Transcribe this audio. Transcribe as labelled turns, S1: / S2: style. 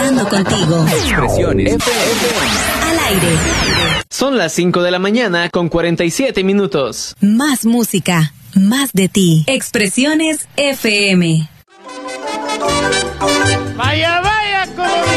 S1: Conectando contigo.
S2: Expresiones FM.
S1: Al aire.
S3: Son las 5 de la mañana con 47 minutos.
S1: Más música, más de ti. Expresiones FM.
S4: Vaya, vaya.